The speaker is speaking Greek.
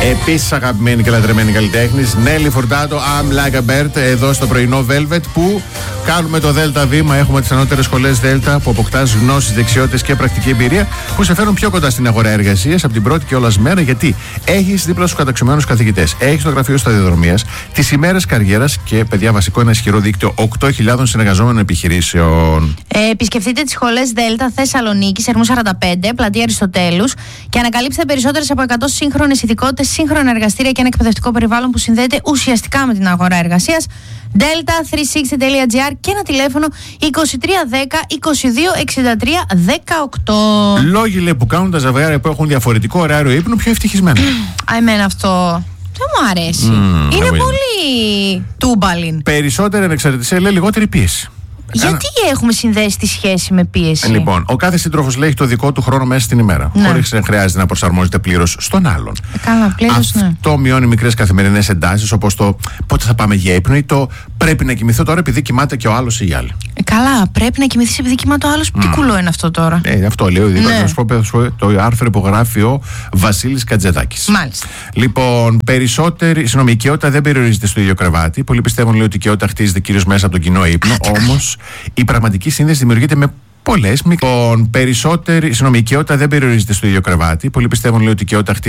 Επίσης αγαπημένη και λατρεμένη καλλιτέχνης Νέλη Φουρτάτο, I'm Like a Bird, εδώ στο πρωινό Velvet, που κάνουμε το Δέλτα Βήμα. Έχουμε τις ανώτερες σχολές Δέλτα που αποκτάς γνώσεις, δεξιότητες και πρακτική εμπειρία που σε φέρουν πιο κοντά στην αγορά εργασίας από την πρώτη κιόλας μέρα, γιατί έχεις δίπλα στους καταξιωμένους καθηγητές, έχεις το γραφείο σταδιοδρομίας, τις ημέρες καριέρας και, παιδιά, βασικό, ένα ισχυρό δίκτυο 8.000 συνεργαζόμενων επιχειρήσεων. Επισκεφτείτε τις σχολές Δέλτα Θεσσαλονίκης, Ερμού 45, πλατεία Αριστοτέλους, και ανακαλύψτε περισσότερες από 100 σύγχρονες ειδικότητες, σύγχρονα εργαστήρια και ένα εκπαιδευτικό περιβάλλον που συνδέεται ουσιαστικά με την αγορά εργασίας. Delta360.gr και ένα τηλέφωνο 2310 22 63 18. Λόγοι, λέει, που κάνουν τα ζευγάρια που έχουν διαφορετικό ωράριο ύπνου πιο ευτυχισμένα. Εμένα αυτό δεν μου αρέσει. Είναι πολύ τούμπαλιν. Περισσότερη ανεξαρτησία, λέει, λιγότερη πίεση. Γιατί έχουμε συνδέσει τη σχέση με πίεση? Λοιπόν, ο κάθε σύντροφος, λέει, έχει το δικό του χρόνο μέσα στην ημέρα. Ναι. Χωρίς να χρειάζεται να προσαρμόζεται πλήρως στον άλλον. Καλά, πλήρως, ναι. Αυτό μειώνει μικρές καθημερινές εντάσεις, όπως το πότε θα πάμε για ύπνο ή το πρέπει να κοιμηθώ τώρα επειδή κοιμάται και ο άλλος ή η άλλη. Καλά, πρέπει να κοιμηθείς επειδή κοιμάται ο άλλος. Τι κουλό είναι αυτό τώρα? Αυτό λέω. Ναι. Το άρθρο υπογράφει ο Βασίλης Κατζεδάκης. Μάλιστα. Λοιπόν, η οικειότητα δεν περιορίζεται στο ίδιο κρεβάτι. Πολλοί πιστεύουν, λέει, ότι η οικειότητα χτίζεται κυρίως μέσα από τον κοινό ύπνο. Όμως η πραγματική σύνδεση δημιουργείται με πολλές μικρές. Η οικειότητα δεν περιορίζεται στο ίδιο κρεβάτι. Πολλοί πιστεύουν, λέει, ότι η οικειότητα